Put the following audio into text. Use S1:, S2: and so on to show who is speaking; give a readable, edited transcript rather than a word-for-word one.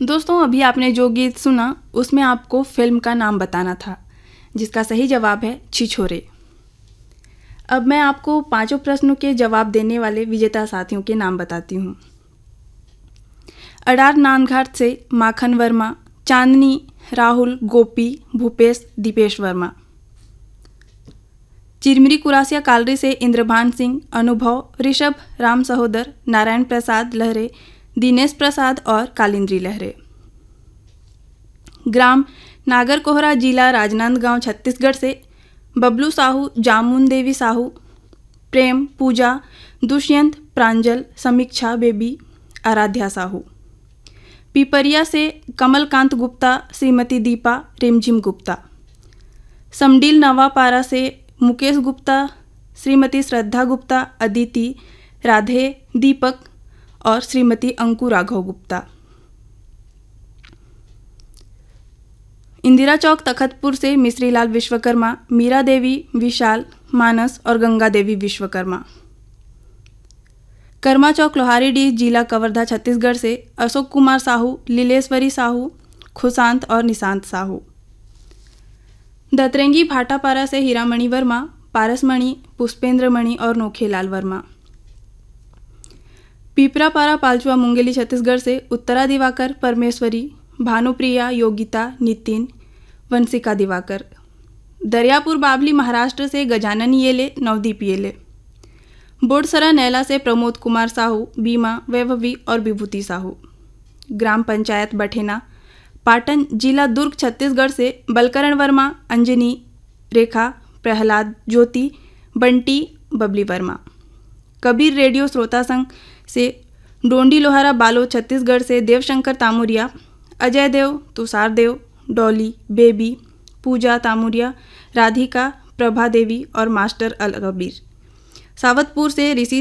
S1: दोस्तों, अभी आपने जो गीत सुना उसमें आपको फिल्म का नाम बताना था, जिसका सही जवाब है छिछोरे। अब मैं आपको 5 प्रश्नों के जवाब देने वाले विजेता साथियों के नाम बताती हूँ। अडार नानघाट से माखन वर्मा, चांदनी, राहुल, गोपी, भूपेश, दीपेश वर्मा। चिरमिरी कुरासिया कालरी से इंद्रभान सिंह, अनुभव, ऋषभ, राम सहोदर, नारायण प्रसाद लहरे, दिनेश प्रसाद और कालिंद्री लहरे। ग्राम नागर कोहरा, जिला राजनांदगांव, छत्तीसगढ़ से बबलू साहू, जामुन देवी साहू, प्रेम, पूजा, दुष्यंत, प्रांजल, समीक्षा बेबी, आराध्या साहू। पिपरिया से कमलकांत गुप्ता, श्रीमती दीपा, रिमझिम गुप्ता। समडील नवापारा से मुकेश गुप्ता, श्रीमती श्रद्धा गुप्ता, अदिति, राधे, दीपक और श्रीमती अंकु राघव गुप्ता। इंदिरा चौक तखतपुर से मिश्रीलाल विश्वकर्मा, मीरा देवी, विशाल, मानस और गंगा देवी विश्वकर्मा। कर्मा चौक लोहारीडीह, जिला कवर्धा, छत्तीसगढ़ से अशोक कुमार साहू, लीलेश्वरी साहू, खुशांत और निशांत साहू। दतरेंगी भाटापारा से हीरामणि वर्मा, पारसमणि, पुष्पेंद्रमणि और नोखेलाल वर्मा। पीपरापारा पालचुआ मुंगेली, छत्तीसगढ़ से उत्तरा दिवाकर, परमेश्वरी, भानुप्रिया, योगिता, नितिन, वंशिका दिवाकर। दरियापुर बाबली, महाराष्ट्र से गजानन येले, नवदीप येले। बोडसरा नैला से प्रमोद कुमार साहू, बीमा, वैभवी और विभूति साहू। ग्राम पंचायत बठेना, पाटन, जिला दुर्ग, छत्तीसगढ़ से बलकरण वर्मा, अंजनी, रेखा, प्रहलाद, ज्योति, बंटी, बबली वर्मा। कबीर रेडियो श्रोता संघ से डोंडी लोहारा, बालो, छत्तीसगढ़ से देवशंकर तामुरिया, अजय देव, तुषार देव, डॉली, बेबी, पूजा तामुरिया, राधिका, प्रभा देवी और मास्टर अल कबीर। सावतपुर से ऋषि